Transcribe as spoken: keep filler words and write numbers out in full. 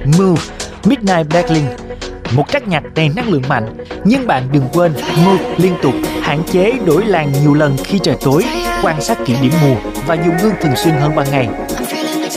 Move Midnight Berlin, một track nhạc đầy năng lượng mạnh. Nhưng bạn đừng quên move liên tục, hạn chế đổi làn nhiều lần khi trời tối, quan sát kỹ điểm mù và dùng gương thường xuyên hơn ban ngày.